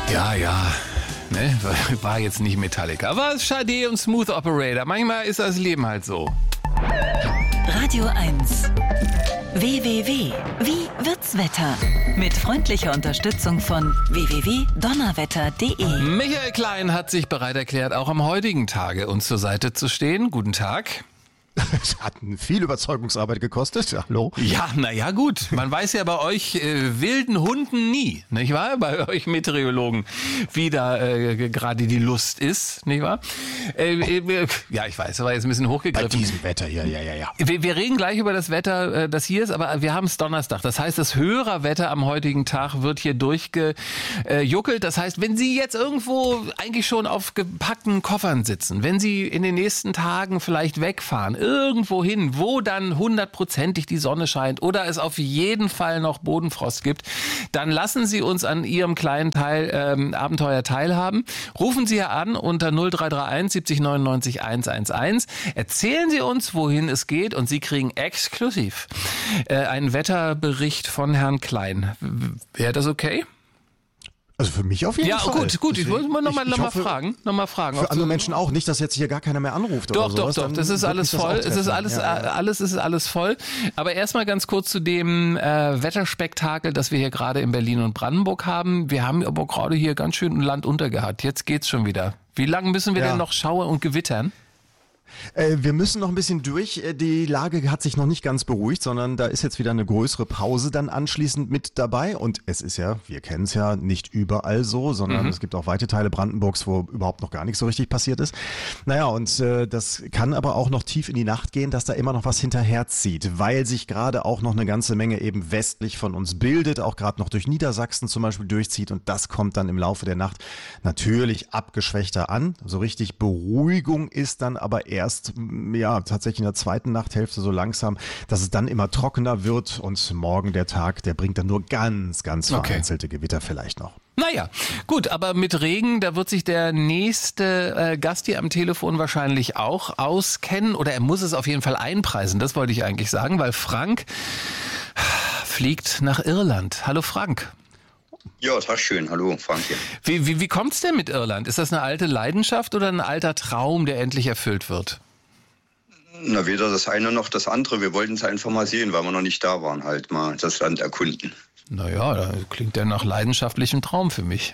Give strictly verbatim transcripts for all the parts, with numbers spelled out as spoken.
Ja, ja, ne, war jetzt nicht Metallica, aber es ist Sade und Smooth Operator. Manchmal ist das Leben halt so. Radio eins. W W W. Wie wird's Wetter? Mit freundlicher Unterstützung von w w w punkt donnerwetter punkt de. Michael Klein hat sich bereit erklärt, auch am heutigen Tage uns zur Seite zu stehen. Guten Tag. Es hat viel Überzeugungsarbeit gekostet. Hallo? Ja, naja, gut. Man weiß ja bei euch äh, wilden Hunden nie, nicht wahr? Bei euch Meteorologen, wie da äh, gerade die Lust ist, nicht wahr? Äh, äh, ja, ich weiß, aber jetzt ein bisschen hochgegriffen. Bei diesem Wetter hier, ja, ja, ja. Wir, wir reden gleich über das Wetter, äh, das hier ist, aber wir haben es Donnerstag. Das heißt, das Hörerwetter am heutigen Tag wird hier durchgejuckelt. Das heißt, wenn Sie jetzt irgendwo eigentlich schon auf gepackten Koffern sitzen, wenn Sie in den nächsten Tagen vielleicht wegfahren, irgendwo hin, wo dann hundertprozentig die Sonne scheint oder es auf jeden Fall noch Bodenfrost gibt, dann lassen Sie uns an Ihrem kleinen Teil ähm, Abenteuer teilhaben. Rufen Sie ja an unter null drei drei eins siebzig neunundneunzig hundertelf. Erzählen Sie uns, wohin es geht, und Sie kriegen exklusiv äh, einen Wetterbericht von Herrn Klein. Wäre das okay? Also für mich auf jeden ja, Fall. Ja, gut, gut. Ich wollte mal nochmal noch mal hoffe, fragen. Noch mal fragen. Für andere Menschen auch. Nicht, dass jetzt hier gar keiner mehr anruft doch, oder sowas. Doch, doch, doch. Das ist alles voll. Es ist alles, ja, ja. alles ist alles voll. Aber erstmal ganz kurz zu dem äh, Wetterspektakel, das wir hier gerade in Berlin und Brandenburg haben. Wir haben aber gerade hier ganz schön ein Land unter gehabt. Jetzt geht's schon wieder. Wie lange müssen wir ja. denn noch Schauer und gewittern? Äh, wir müssen noch ein bisschen durch. Die Lage hat sich noch nicht ganz beruhigt, sondern da ist jetzt wieder eine größere Pause dann anschließend mit dabei. Und es ist ja, wir kennen es ja, nicht überall so, sondern mhm. es gibt auch weite Teile Brandenburgs, wo überhaupt noch gar nichts so richtig passiert ist. Naja, und äh, das kann aber auch noch tief in die Nacht gehen, dass da immer noch was hinterherzieht, weil sich gerade auch noch eine ganze Menge eben westlich von uns bildet, auch gerade noch durch Niedersachsen zum Beispiel durchzieht. Und das kommt dann im Laufe der Nacht natürlich abgeschwächter an. So richtig Beruhigung ist dann aber eher erst ja tatsächlich in der zweiten Nachthälfte so langsam, dass es dann immer trockener wird, und morgen der Tag, der bringt dann nur ganz, ganz vereinzelte okay. Gewitter vielleicht noch. Naja, gut, aber mit Regen, da wird sich der nächste äh, Gast hier am Telefon wahrscheinlich auch auskennen, oder er muss es auf jeden Fall einpreisen, das wollte ich eigentlich sagen, weil Frank fliegt nach Irland. Hallo Frank. Ja, Tag schön. Hallo, Frank hier. Wie, wie, wie kommt's denn mit Irland? Ist das eine alte Leidenschaft oder ein alter Traum, der endlich erfüllt wird? Na, weder das eine noch das andere. Wir wollten es einfach mal sehen, weil wir noch nicht da waren, halt mal das Land erkunden. Naja, da klingt ja nach leidenschaftlichem Traum für mich.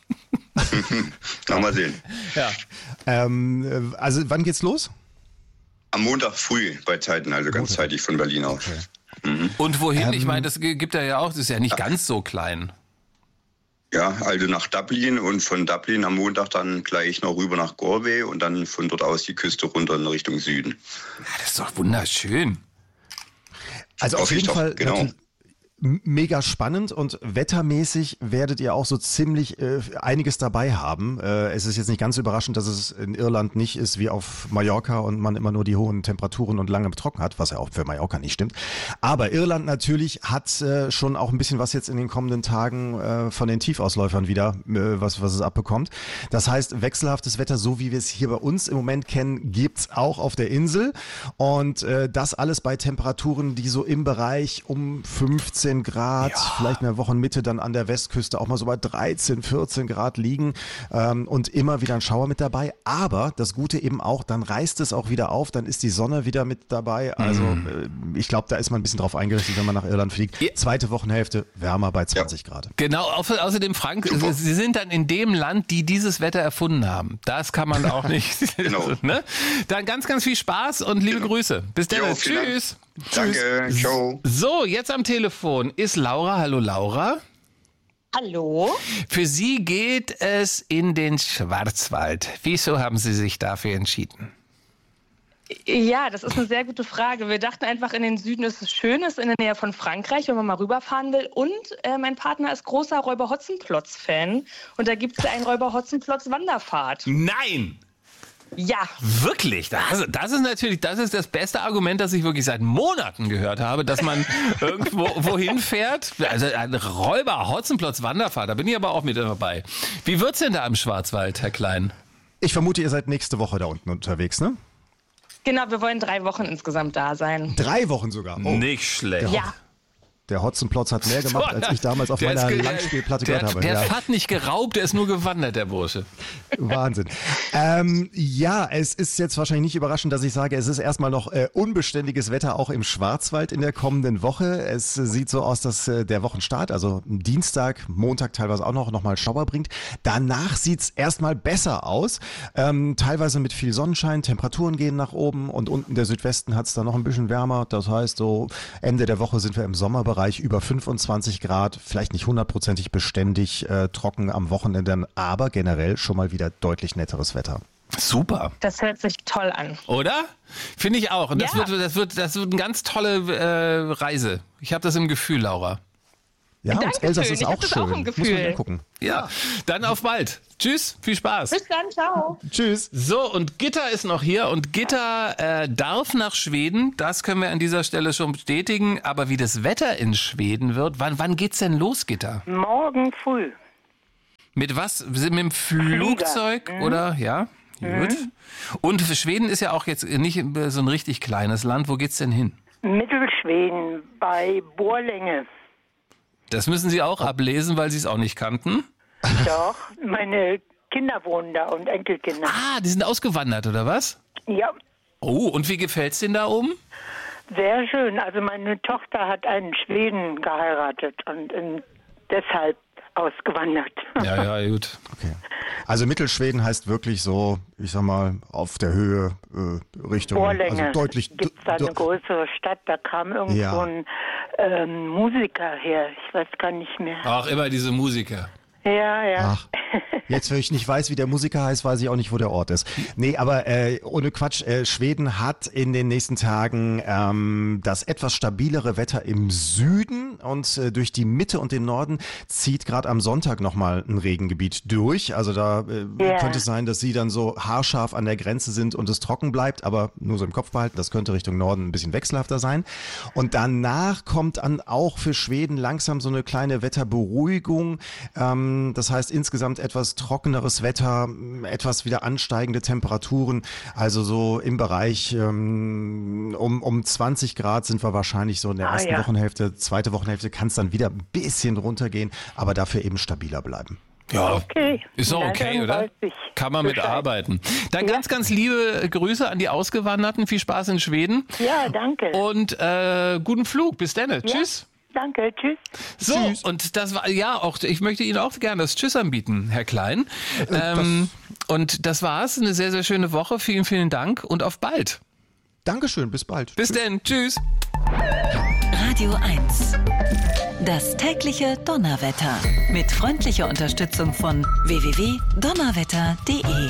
Na, mal sehen. Ja. Ähm, also, wann geht's los? Am Montag früh bei Zeiten, also ganz Montag. Zeitig von Berlin aus. Okay. Mhm. Und wohin? Ähm, ich meine, das gibt ja auch, das ist ja nicht ja. ganz so klein. Ja, also nach Dublin, und von Dublin am Montag dann gleich noch rüber nach Galway und dann von dort aus die Küste runter in Richtung Süden. Ja, das ist doch wunderschön. Also auf jeden Fall genau. Mega spannend, und wettermäßig werdet ihr auch so ziemlich äh, einiges dabei haben. Äh, es ist jetzt nicht ganz überraschend, dass es in Irland nicht ist wie auf Mallorca und man immer nur die hohen Temperaturen und lange trocken hat, was ja auch für Mallorca nicht stimmt. Aber Irland natürlich hat äh, schon auch ein bisschen was jetzt in den kommenden Tagen äh, von den Tiefausläufern wieder, äh, was, was es abbekommt. Das heißt, wechselhaftes Wetter, so wie wir es hier bei uns im Moment kennen, gibt's auch auf der Insel, und äh, das alles bei Temperaturen, die so im Bereich um fünfzehn Grad, ja. vielleicht in der Wochenmitte dann an der Westküste auch mal so bei dreizehn, vierzehn Grad liegen, ähm, und immer wieder ein Schauer mit dabei. Aber das Gute eben auch, dann reißt es auch wieder auf, dann ist die Sonne wieder mit dabei. Also mhm. äh, ich glaube, da ist man ein bisschen drauf eingerichtet, wenn man nach Irland fliegt. Ja. Zweite Wochenhälfte wärmer bei zwanzig ja. Grad. Genau, außerdem Frank, Super. Sie sind dann in dem Land, die dieses Wetter erfunden haben. Das kann man auch nicht. Genau. Ne? Dann ganz, ganz viel Spaß und liebe genau. Grüße. Bis dann. Jo, Tschüss. Danke, ciao. So, jetzt am Telefon ist Laura. Hallo Laura. Hallo. Für Sie geht es in den Schwarzwald. Wieso haben Sie sich dafür entschieden? Ja, das ist eine sehr gute Frage. Wir dachten einfach, in den Süden ist es schön, ist in der Nähe von Frankreich, wenn man mal rüberfahren will. Und äh, mein Partner ist großer Räuber-Hotzenplotz-Fan. Und da gibt es einen Räuber-Hotzenplotz-Wanderfahrt. Nein! Ja. Wirklich? Das, das ist natürlich, das ist das beste Argument, das ich wirklich seit Monaten gehört habe, dass man irgendwo wohin fährt. Also ein Räuber-Hotzenplotz-Wanderfahrt, da bin ich aber auch mit dabei. Wie wird's denn da im Schwarzwald, Herr Klein? Ich vermute, ihr seid nächste Woche da unten unterwegs, ne? Genau, wir wollen drei Wochen insgesamt da sein. Drei Wochen sogar? Oh. Nicht schlecht. Ja. der Hotzenplotz hat mehr gemacht, als ich damals auf der meiner ge- Langspielplatte der, gehört habe. Der ja. hat nicht geraubt, der ist nur gewandert, der Bursche. Wahnsinn. Ähm, ja, es ist jetzt wahrscheinlich nicht überraschend, dass ich sage, es ist erstmal noch äh, unbeständiges Wetter auch im Schwarzwald in der kommenden Woche. Es äh, sieht so aus, dass äh, der Wochenstart, also Dienstag, Montag teilweise auch noch, noch mal Schauer bringt. Danach sieht's erstmal besser aus. Ähm, teilweise mit viel Sonnenschein, Temperaturen gehen nach oben und unten der Südwesten hat's dann noch ein bisschen wärmer. Das heißt, so Ende der Woche sind wir im Sommerbereich über fünfundzwanzig Grad, vielleicht nicht hundertprozentig beständig äh, trocken am Wochenende, aber generell schon mal wieder deutlich netteres Wetter. Super. Das hört sich toll an. Oder? Finde ich auch. Und das, Ja. wird, das, wird, das wird eine ganz tolle äh, Reise. Ich habe das im Gefühl, Laura. Ja, und Dankeschön, Elsass ist ich auch hab das schön. auch im Muss man Gefühl. mal gucken. Ja, dann auf bald. Tschüss, viel Spaß. Bis dann, ciao. Tschüss. So, und Gitta ist noch hier und Gitta äh, darf nach Schweden, das können wir an dieser Stelle schon bestätigen, aber wie das Wetter in Schweden wird, wann, wann geht's denn los, Gitta? Morgen früh. Mit was? Mit dem Flugzeug Flieger. Mhm. oder? Ja, gut. Und Schweden ist ja auch jetzt nicht so ein richtig kleines Land, wo geht's denn hin? Mittelschweden bei Borlänge. Das müssen Sie auch ablesen, weil Sie es auch nicht kannten. Doch, meine Kinder wohnen da und Enkelkinder. Ah, die sind ausgewandert, oder was? Ja, Oh, und wie gefällt's denen da oben? sehr schön. Also meine Tochter hat einen Schweden geheiratet und ähm, deshalb ausgewandert. Ja, ja, gut. Okay. Also Mittelschweden heißt wirklich so, ich sag mal, auf der Höhe äh, Richtung, Borlänge. also deutlich. Gibt es da do- eine größere Stadt? Da kam irgendwo Ja. ein ähm, Musiker her. Ich weiß gar nicht mehr. Auch immer diese Musiker. Ja, ja. Ach, jetzt, wenn ich nicht weiß, wie der Musiker heißt, weiß ich auch nicht, wo der Ort ist. Nee, aber äh, ohne Quatsch, äh, Schweden hat in den nächsten Tagen ähm, das etwas stabilere Wetter im Süden und äh, durch die Mitte und den Norden zieht gerade am Sonntag nochmal ein Regengebiet durch. Also da äh, Ja. könnte es sein, dass sie dann so haarscharf an der Grenze sind und es trocken bleibt, aber nur so im Kopf behalten, das könnte Richtung Norden ein bisschen wechselhafter sein. Und danach kommt dann auch für Schweden langsam so eine kleine Wetterberuhigung. Ähm, Das heißt insgesamt etwas trockeneres Wetter, etwas wieder ansteigende Temperaturen. Also so im Bereich ähm, um, um zwanzig Grad sind wir wahrscheinlich so in der Ah, ersten ja. Wochenhälfte. Zweite Wochenhälfte kann es dann wieder ein bisschen runtergehen, aber dafür eben stabiler bleiben. Ja, Okay. ist doch Na, okay, dann oder? weiß ich Kann man mit Bescheid. arbeiten. Dann ganz, ganz liebe Grüße an die Ausgewanderten. Viel Spaß in Schweden. Ja, danke. Und äh, guten Flug. Bis dann. Tschüss. Danke, tschüss. So, und das war, ja, auch, ich möchte Ihnen auch gerne das Tschüss anbieten, Herr Klein. Äh, Ähm, und das war's. Eine sehr, sehr schöne Woche. Vielen, vielen Dank und auf bald. Dankeschön, bis bald. Bis denn. Tschüss. Radio eins. Das tägliche Donnerwetter. Mit freundlicher Unterstützung von w w w punkt donnerwetter punkt d e.